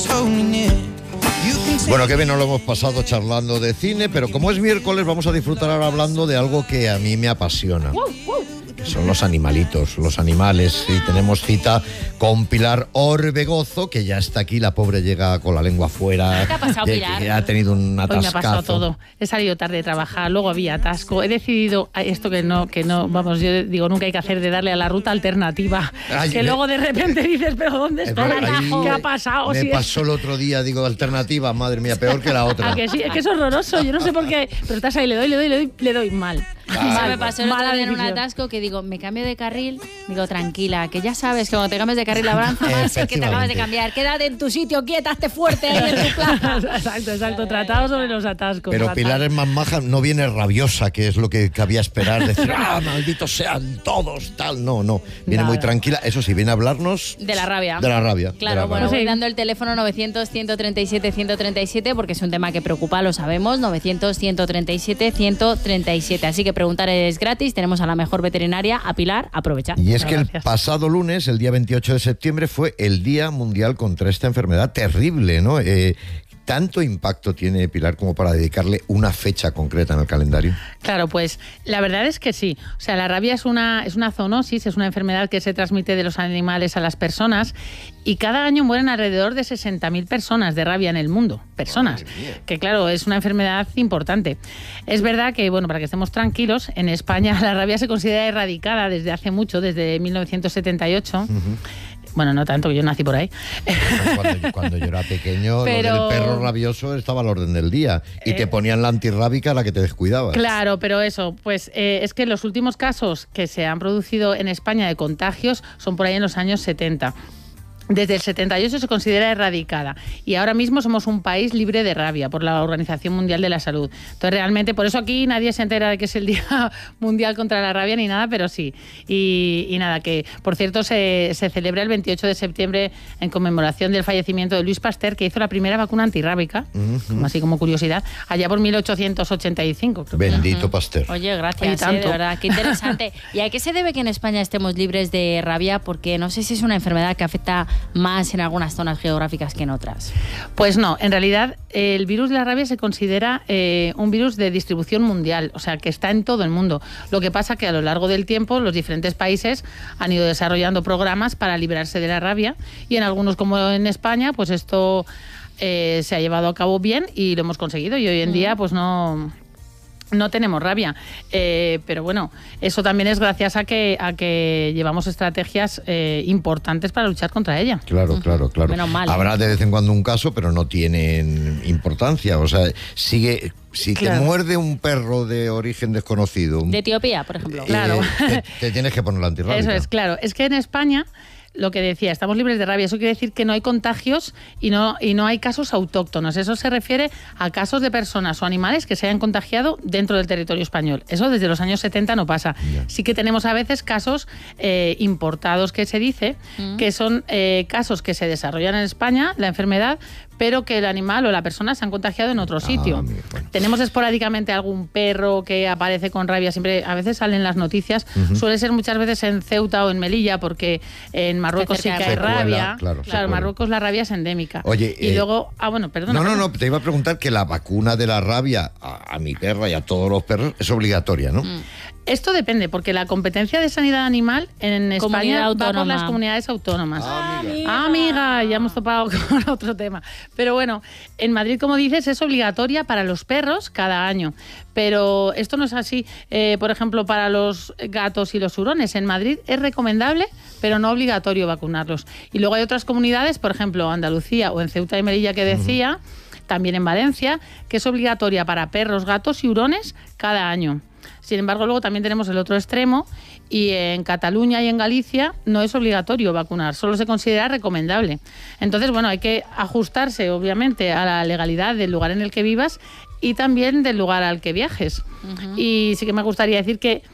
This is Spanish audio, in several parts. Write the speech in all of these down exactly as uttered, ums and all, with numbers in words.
Bueno, qué bien nos lo hemos pasado charlando de cine, pero como es miércoles vamos a disfrutar ahora hablando de algo que a mí me apasiona. Que son los animalitos, los animales. Y tenemos cita con Pilar Orbegozo, que ya está aquí, la pobre llega con la lengua afuera. ¿Qué ha pasado, de, Pilar? Que ha tenido un atascazo. Hoy me ha pasado todo. He salido tarde de trabajar, luego había atasco. He decidido esto que no, que no, vamos, yo digo, nunca hay que hacer de darle a la ruta alternativa. Ay, que me... luego de repente dices, pero ¿dónde está el atajo? ¿Qué ha pasado? Me si pasó es... el otro día, digo, alternativa, madre mía, peor que la otra. ¿A que sí? Es que es horroroso, yo no sé por qué, pero estás ahí, le doy, le doy, le doy, le doy mal. Claro. Eso me pasó el otro día en un atasco que digo, me cambio de carril, digo, tranquila, que ya sabes que cuando te cambies de carril avanza más el que te acabas de cambiar. Quédate en tu sitio, quieta, esté fuerte ahí en tu plaza. Exacto, exacto, tratado sobre los atascos. Pero fatal. Pilar es más maja, no viene rabiosa, que es lo que cabía esperar, decir, ah, malditos sean todos, tal. No, no, viene Nada. muy tranquila. Eso sí, viene a hablarnos... De la rabia. De la rabia. Claro, de la bueno, rabia. voy dando el teléfono novecientos, ciento treinta y siete, ciento treinta y siete porque es un tema que preocupa, lo sabemos, novecientos, ciento treinta y siete, ciento treinta y siete. Así que preguntar es gratis, tenemos a la mejor veterinaria, a Pilar, aprovecha. Y es Muchas que gracias. el pasado lunes, el día veintiocho de septiembre, fue el Día Mundial contra esta enfermedad terrible, ¿no? Eh, ¿Tanto impacto tiene, Pilar, como para dedicarle una fecha concreta en el calendario? Claro, pues la verdad es que sí. O sea, la rabia es una, es una zoonosis, es una enfermedad que se transmite de los animales a las personas y cada año mueren alrededor de sesenta mil personas de rabia en el mundo. Personas. Que claro, es una enfermedad importante. Es verdad que, bueno, para que estemos tranquilos, en España la rabia se considera erradicada desde hace mucho, desde mil novecientos setenta y ocho. Uh-huh. Bueno, no tanto, que yo nací por ahí. Cuando, cuando yo era pequeño, pero, lo del perro rabioso estaba al orden del día. Y eh, te ponían la antirrábica a la que te descuidabas. Claro, pero eso, pues eh, es que los últimos casos que se han producido en España de contagios son por ahí en los años setenta. Desde el setenta y ocho se considera erradicada y ahora mismo somos un país libre de rabia por la Organización Mundial de la Salud. Entonces realmente, por eso aquí nadie se entera de que es el Día Mundial contra la Rabia ni nada, pero sí. Y, y nada, que por cierto se, se celebra el veintiocho de septiembre en conmemoración del fallecimiento de Luis Pasteur, que hizo la primera vacuna antirrábica, uh-huh. como así como curiosidad, allá por mil ochocientos ochenta y cinco. Creo. Bendito uh-huh. Pasteur. Oye, gracias, eh, de verdad, qué interesante. ¿Y a qué se debe que en España estemos libres de rabia? Porque no sé si es una enfermedad que afecta más en algunas zonas geográficas que en otras. Pues no, en realidad el virus de la rabia se considera eh, un virus de distribución mundial, o sea que está en todo el mundo. Lo que pasa que a lo largo del tiempo los diferentes países han ido desarrollando programas para librarse de la rabia y en algunos, como en España, pues esto eh, se ha llevado a cabo bien y lo hemos conseguido y hoy en día pues no... No tenemos rabia, eh, pero bueno, eso también es gracias a que a que llevamos estrategias eh, importantes para luchar contra ella. Claro, claro, claro. Menos mal, Habrá ¿eh? de vez en cuando un caso, pero no tienen importancia. O sea, sigue... Si claro. te muerde un perro de origen desconocido... De Etiopía, por ejemplo. Eh, claro. Te, te tienes que poner la antirrábica. Eso es, claro. Es que en España... Lo que decía, estamos libres de rabia. Eso quiere decir que no hay contagios y no, y no hay casos autóctonos. Eso se refiere a casos de personas o animales que se hayan contagiado dentro del territorio español. Eso desde los años setenta no pasa. Yeah. Sí que tenemos a veces casos eh, importados, que se dice, mm. que son eh, casos que se desarrollan en España, la enfermedad, pero que el animal o la persona se han contagiado en otro sitio. Ah, bueno. Tenemos esporádicamente algún perro que aparece con rabia, siempre a veces salen las noticias, uh-huh. suele ser muchas veces en Ceuta o en Melilla, porque en Marruecos sí que hay secuela, rabia. Claro, claro en Marruecos la rabia es endémica. Oye, y eh, luego, ah bueno, perdona. No, no, perdona. no, te iba a preguntar que la vacuna de la rabia a, a mi perra y a todos los perros es obligatoria, ¿no? Mm. Esto depende, porque la competencia de sanidad animal en España va por las comunidades autónomas. Ah, amiga. Ah, amiga, ya hemos topado con otro tema. Pero bueno, en Madrid, como dices, es obligatoria para los perros cada año. Pero esto no es así, eh, por ejemplo, para los gatos y los hurones. En Madrid es recomendable, pero no obligatorio vacunarlos. Y luego hay otras comunidades, por ejemplo, Andalucía o en Ceuta y Melilla, que decía, uh-huh. también en Valencia, que es obligatoria para perros, gatos y hurones cada año. Sin embargo, luego también tenemos el otro extremo y en Cataluña y en Galicia no es obligatorio vacunar, solo se considera recomendable. Entonces, bueno, hay que ajustarse, obviamente, a la legalidad del lugar en el que vivas y también del lugar al que viajes. Uh-huh. Y sí que me gustaría decir que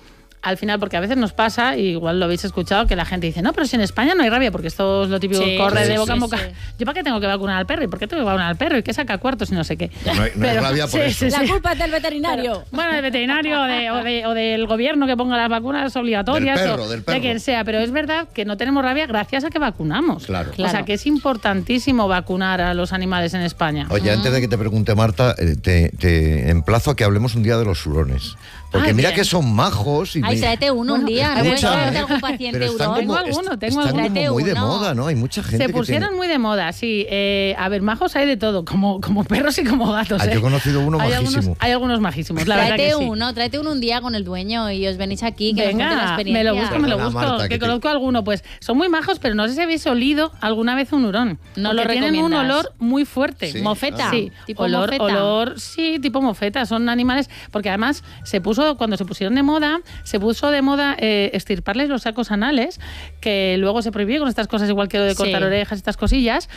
al final, porque a veces nos pasa, y igual lo habéis escuchado, que la gente dice, no, pero si en España no hay rabia, porque esto es lo típico, Sí, corre sí, de boca sí, en boca. sí. ¿Yo para qué tengo que vacunar al perro? ¿Y por qué tengo que vacunar al perro? ¿Y qué saca cuartos y no sé qué? No hay, no hay Pero- rabia por sí, eso. sí, La sí. culpa es del veterinario. Pero, bueno, del veterinario o, de- o de- o del gobierno que ponga las vacunas obligatorias. Del perro, o del perro. de quien sea. Pero es verdad que no tenemos rabia gracias a que vacunamos. Claro. O Claro. sea, que es importantísimo vacunar a los animales en España. Oye, antes de que te pregunte Marta, eh, te, te emplazo a que hablemos un día de los hurones. Porque Ay, mira bien. que son majos. Y Ay, me- tráete uno un Bueno, día, ¿no? escucha, ¿Puedes ¿eh? algún paciente Pero están hurón? Tengo como, alguno, est- tengo están alguno. como muy de Tráete uno. moda, ¿no? Hay mucha gente Se que pusieron tiene... muy de moda, sí. Eh, a ver, majos hay de todo, como, como perros y como gatos. Ah, ¿eh? yo he conocido uno hay majísimo. Algunos, hay algunos majísimos, la verdad Tráete que sí. uno, tráete uno un día con el dueño y os venís aquí que nos cuente la Venga, experiencia. me lo busco, me lo Perdona, busco, Marta, que, que te- conozco alguno. Pues son muy majos, pero no sé si habéis olido alguna vez un hurón. No Porque lo tienen un recomiendas. olor muy fuerte. Sí. Mofeta, Sí, tipo olor, mofeta. olor, sí, tipo mofeta. Son animales, porque además se puso, cuando se pusieron de moda, se puso de moda eh, extirparles los sacos anales, que luego se prohibió con estas cosas, igual que lo de cortar Sí. orejas, estas cosillas,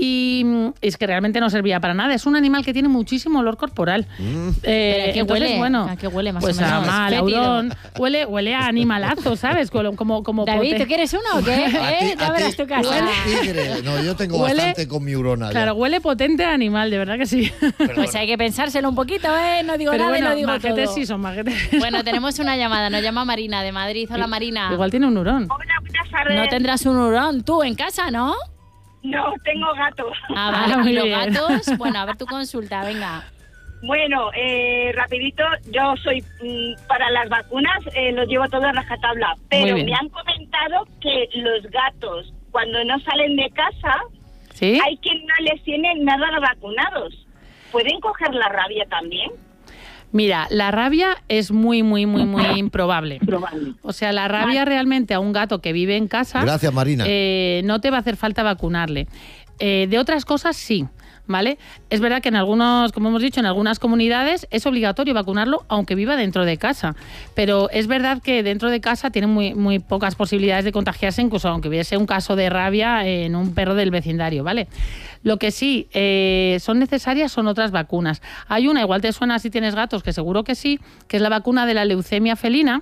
y mm, es que realmente no servía para nada. Es un animal que tiene muchísimo olor corporal. Mm. Eh, ¿Pero a qué entonces, huele? bueno, ¿A qué huele más o pues a menos? mal, a Fétido. hurón, huele, huele a animalazo, ¿sabes? Como, como, como David, pote- ¿tú quieres uno o qué? A ¿Eh? ti- Ya a verás ti- tu casa. Huele tigre. No, yo tengo Huele- bastante con mi urona. ya. Claro, huele potente a animal, de verdad que sí. Pues hay que pensárselo un poquito, ¿eh? No digo Pero nada y bueno, lo digo majetes todo. sí son majetes. Bueno, tenemos una llamada. Nos llama Marina de Madrid. Hola, Marina. Igual tiene un hurón. Hola, buenas tardes. No tendrás un hurón tú en casa, ¿no? No, tengo gato. Ah, Ah, vale. muy ¿Y los bien. gatos? Bueno, a ver tu consulta, venga. Bueno, eh, rapidito, yo soy mm, para las vacunas, eh, los llevo todo a rajatabla, pero bien. me han comentado que los gatos, cuando no salen de casa, ¿Sí? hay quien no les tiene nada vacunados. ¿Pueden coger la rabia también? Mira, la rabia es muy, muy, muy, muy improbable. Probable. O sea, la rabia realmente a un gato que vive en casa Gracias, Marina. eh, no te va a hacer falta vacunarle. Eh, de otras cosas, sí. ¿Vale? Es verdad que en algunos, como hemos dicho, en algunas comunidades es obligatorio vacunarlo aunque viva dentro de casa. Pero es verdad que dentro de casa tiene muy, muy pocas posibilidades de contagiarse, incluso aunque hubiese un caso de rabia en un perro del vecindario, ¿vale? Lo que sí eh, son necesarias son otras vacunas. Hay una, igual te suena si tienes gatos, que seguro que sí, que es la vacuna de la leucemia felina,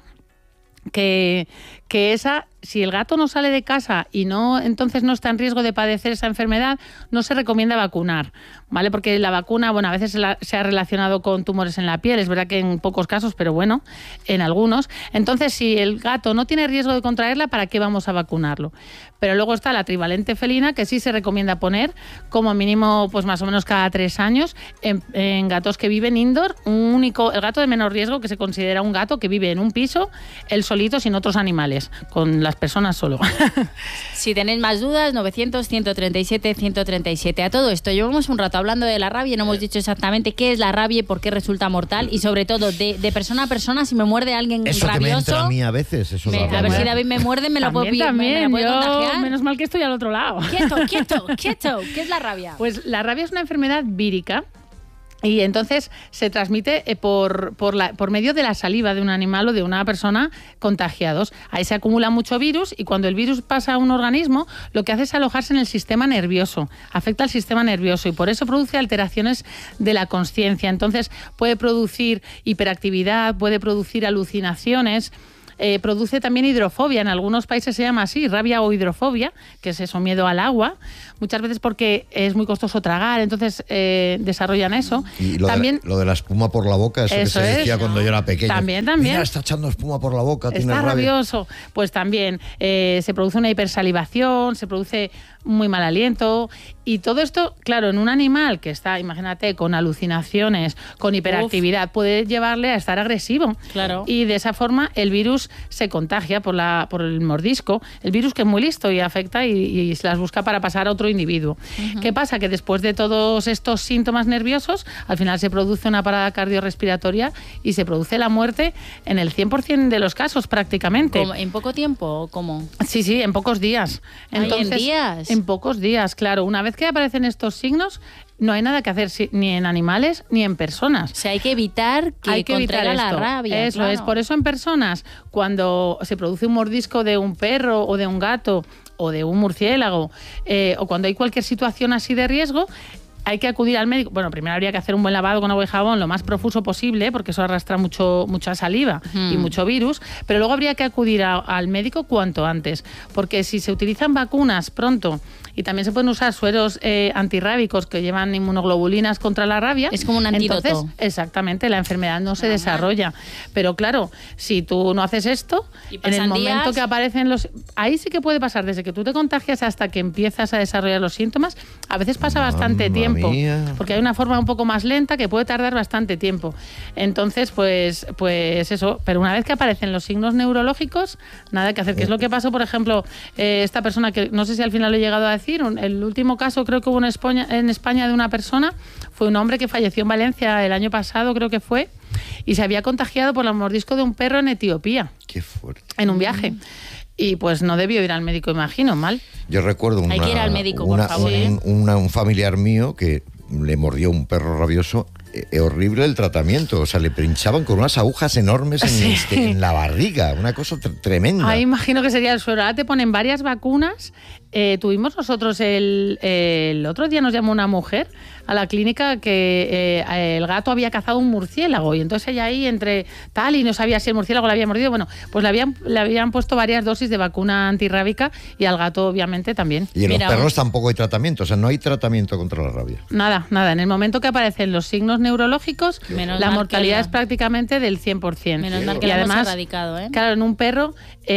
que, que esa, si el gato no sale de casa y no, entonces no está en riesgo de padecer esa enfermedad, no se recomienda vacunar, ¿vale? Porque la vacuna, bueno, a veces se, la- se ha relacionado con tumores en la piel, es verdad que en pocos casos, pero bueno, en algunos. Entonces, si el gato no tiene riesgo de contraerla, ¿para qué vamos a vacunarlo? Pero luego está la trivalente felina, que sí se recomienda poner como mínimo, pues más o menos cada tres años, en, en gatos que viven indoor, un único, el gato de menor riesgo, que se considera un gato que vive en un piso, él solito, sin otros animales, con las personas solo. Si tenéis más dudas, novecientos, ciento treinta y siete, ciento treinta y siete. A todo esto, llevamos un rato hablando de la rabia y no hemos dicho exactamente qué es la rabia y por qué resulta mortal. Y sobre todo, de, de persona a persona, si me muerde alguien Eso que me rabioso... entra a mí a veces, eso me- da a ver rabia. si David me muerde, me lo puedo También, pillar, me, me también, la puede yo, contagiar. menos mal que estoy al otro lado. Quieto, quieto, quieto. ¿Qué es la rabia? Pues la rabia es una enfermedad vírica y entonces se transmite eh, por, por, la, por medio de la saliva de un animal o de una persona contagiados. Ahí se acumula mucho virus y cuando el virus pasa a un organismo, lo que hace es alojarse en el sistema nervioso, afecta al sistema nervioso y por eso produce alteraciones de la consciencia. Entonces puede producir hiperactividad, puede producir alucinaciones. Eh, produce también hidrofobia, en algunos países se llama así, rabia o hidrofobia, que es eso, miedo al agua, muchas veces porque es muy costoso tragar, entonces eh, desarrollan eso. Y lo, también de, lo de la espuma por la boca, eso, Eso que se es, decía ¿no? cuando yo era pequeño. También, también. Mira, está echando espuma por la boca, tiene está rabia. rabioso, pues también eh, se produce una hipersalivación, se produce muy mal aliento y todo esto, claro, en un animal que está, imagínate, con alucinaciones, con hiperactividad, puede llevarle a estar agresivo. Claro. Y de esa forma el virus se contagia por, la, por el mordisco. El virus que es muy listo y afecta y, y se las busca para pasar a otro individuo. Uh-huh. ¿Qué pasa? Que después de todos estos síntomas nerviosos, al final se produce una parada cardiorrespiratoria y se produce la muerte en el cien por ciento de los casos prácticamente. ¿Cómo? ¿En poco tiempo o cómo? Sí, sí, en pocos días. Ay, Entonces, ¿en días? En pocos días, claro. Una vez que aparecen estos signos, no hay nada que hacer si- ni en animales ni en personas. O sea, hay que evitar que Hay que evitar contraiga esto. la rabia. Eso claro. es. Por eso en personas, cuando se produce un mordisco de un perro o de un gato o de un murciélago, eh, o cuando hay cualquier situación así de riesgo, hay que acudir al médico. Bueno, primero habría que hacer un buen lavado con agua y jabón lo más profuso posible, porque eso arrastra mucho, mucha saliva mm. y mucho virus, pero luego habría que acudir a, al médico cuanto antes, porque si se utilizan vacunas pronto y también se pueden usar sueros eh, antirrábicos que llevan inmunoglobulinas contra la rabia. Es como un antídoto. Entonces, exactamente, la enfermedad no se Ajá. desarrolla. Pero claro, si tú no haces esto, en el momento días... que aparecen los... Ahí sí que puede pasar, desde que tú te contagias hasta que empiezas a desarrollar los síntomas, a veces pasa bastante Mamma tiempo. Mía. Porque hay una forma un poco más lenta que puede tardar bastante tiempo. Entonces, pues, pues eso. Pero una vez que aparecen los signos neurológicos, nada que hacer. Que es lo que pasó, por ejemplo, eh, esta persona que no sé si al final lo he llegado a decir, el último caso creo que hubo en España, en España de una persona, fue un hombre que falleció en Valencia el año pasado, creo que fue, y se había contagiado por el mordisco de un perro en Etiopía. Qué fuerte. En un viaje. Y pues no debió ir al médico, imagino, mal. Yo recuerdo una, Hay que ir al médico, una, por favor. un, una, un familiar mío que le mordió un perro rabioso. Eh, horrible el tratamiento, o sea, le pinchaban con unas agujas enormes en, sí. este, en la barriga, una cosa tr tremenda. Ahí imagino que sería el suero. Ahora te ponen varias vacunas. Eh, tuvimos nosotros el, el otro día nos llamó una mujer a la clínica que eh, el gato había cazado un murciélago y entonces ella ahí entre tal y no sabía si el murciélago le había mordido. Bueno, pues le habían, le habían puesto varias dosis de vacuna antirrábica y al gato obviamente también. Y en Mira, los perros tampoco hay tratamiento, o sea, no hay tratamiento contra la rabia. Nada, nada. En el momento que aparecen los signos neurológicos, Menos la mortalidad la... es prácticamente del cien por ciento. Menos mal que y la además, hemos erradicado, ¿eh? Claro, en un perro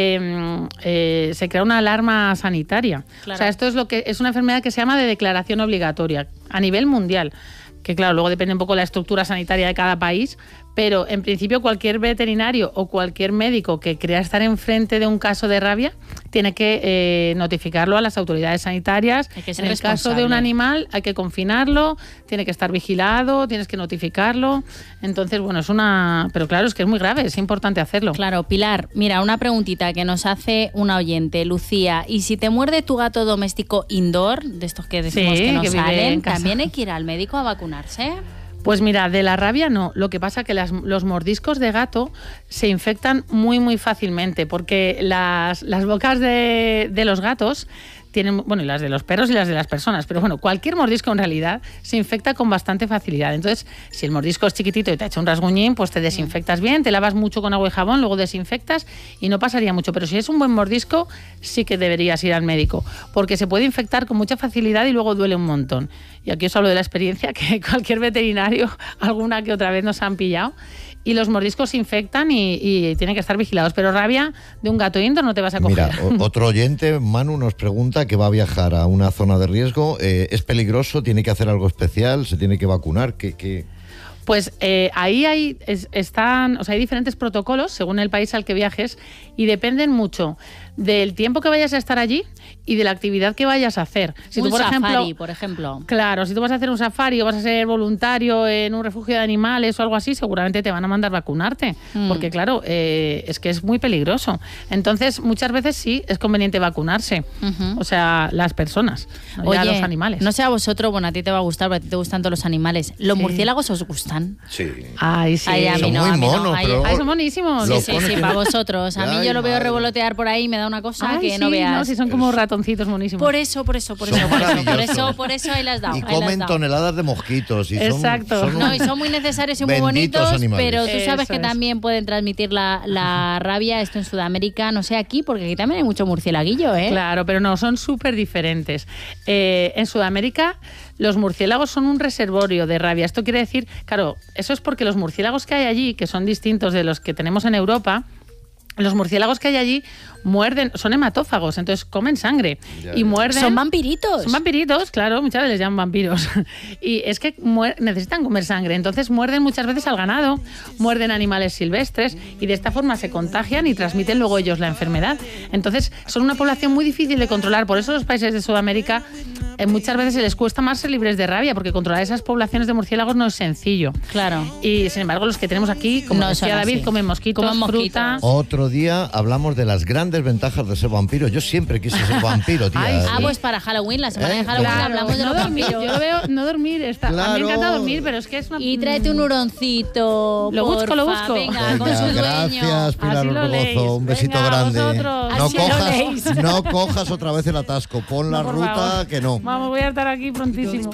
eh, eh, se crea una alarma sanitaria. Claro. O sea, esto es lo que es una enfermedad que se llama de declaración obligatoria a nivel mundial. Que claro, luego depende un poco de la estructura sanitaria de cada país, pero en principio cualquier veterinario o cualquier médico que crea estar enfrente de un caso de rabia tiene que eh, notificarlo a las autoridades sanitarias. Hay que ser en el caso de un animal hay que confinarlo, tiene que estar vigilado, tienes que notificarlo. Entonces, bueno, es una... Pero claro, es que es muy grave, es importante hacerlo. Claro, Pilar, mira, una preguntita que nos hace una oyente, Lucía. ¿Y si te muerde tu gato doméstico indoor, de estos que decimos Sí, que no que vive en salen, casa. también hay que ir al médico a vacunarse? Pues mira, de la rabia no. Lo que pasa es que las, los mordiscos de gato se infectan muy, muy fácilmente porque las, las bocas de, de los gatos tienen, bueno, y las de los perros y las de las personas, pero bueno, cualquier mordisco en realidad se infecta con bastante facilidad. Entonces, si el mordisco es chiquitito y te ha hecho un rasguñín, pues te desinfectas bien, te lavas mucho con agua y jabón, luego desinfectas y no pasaría mucho. Pero si es un buen mordisco, sí que deberías ir al médico, porque se puede infectar con mucha facilidad y luego duele un montón. Y aquí os hablo de la experiencia que cualquier veterinario alguna que otra vez nos han pillado. Y los mordiscos se infectan y, y tienen que estar vigilados. Pero rabia de un gato indoor no te vas a coger. Mira, o, otro oyente, Manu, nos pregunta que va a viajar a una zona de riesgo. Eh, ¿Es peligroso? ¿Tiene que hacer algo especial? ¿Se tiene que vacunar? ¿Qué...? qué? Pues eh, ahí hay, es, están, o sea, hay diferentes protocolos según el país al que viajes y dependen mucho del tiempo que vayas a estar allí y de la actividad que vayas a hacer. Si un tú, por safari, ejemplo, por ejemplo. Claro, si tú vas a hacer un safari o vas a ser voluntario en un refugio de animales o algo así, seguramente te van a mandar vacunarte, mm. porque claro, eh, es que es muy peligroso. Entonces, muchas veces sí es conveniente vacunarse, uh-huh. o sea, las personas, no ya los animales. No sé a vosotros, bueno, a ti te va a gustar, porque a ti te gustan todos los animales. ¿Los sí. murciélagos os gustan? Sí. Ay, sí. Ay, a mí son no, muy a mí monos, no. Ay, pero... Ay, son monísimos. Sí, sí, sí, para vosotros. A mí Ay, yo lo veo madre. revolotear por ahí y me da una cosa Ay, que sí, no veas. No, si son como ratoncitos monísimos. Por eso, por eso, por Son eso, por eso, por maravillosos. eso, por eso ahí las has dado. Y ahí las has comen dado. toneladas de mosquitos. Y son- Exacto. son un- No, y son muy necesarios y muy Benditos bonitos, animales. pero tú sabes Eso que es. también pueden transmitir la, la rabia, esto en Sudamérica, no sé aquí, porque aquí también hay mucho murcielaguillo, ¿eh? Claro, pero no, son súper diferentes. Eh, en Sudamérica los murciélagos son un reservorio de rabia. Esto quiere decir, claro, eso es porque los murciélagos que hay allí, que son distintos de los que tenemos en Europa, los murciélagos que hay allí muerden, son hematófagos, entonces comen sangre Ya, y ya. muerden. Son vampiritos. Son vampiritos, claro, muchas veces les llaman vampiros. Y es que muer- necesitan comer sangre, entonces muerden muchas veces al ganado, muerden animales silvestres y de esta forma se contagian y transmiten luego ellos la enfermedad. Entonces son una población muy difícil de controlar, por eso los países de Sudamérica eh, muchas veces se les cuesta más ser libres de rabia, porque controlar esas poblaciones de murciélagos no es sencillo. Claro. Y sin embargo los que tenemos aquí, como No decía son David, así. comen mosquitos, Comen mosquitos. fruta... Otro día hablamos de las grandes ventajas de ser vampiro. Yo siempre quise ser vampiro, tía. Ay, sí. Ah, pues para Halloween, la semana ¿Eh? de Halloween Claro, hablamos de no los dormir, vampiros. yo lo veo, no dormir, está, a mí Claro. me encanta dormir, pero es que es una... Y tráete un huroncito. Lo busco, lo porfa, busco. Venga, Venga, con su dueño. gracias, Pilar Así lo leéis. Orbegozo. Un besito Venga, grande. vosotros. No Así lo cojas, leéis. no cojas otra vez el atasco. Pon la No, por ruta favor. que no. Vamos, voy a estar aquí prontísimo.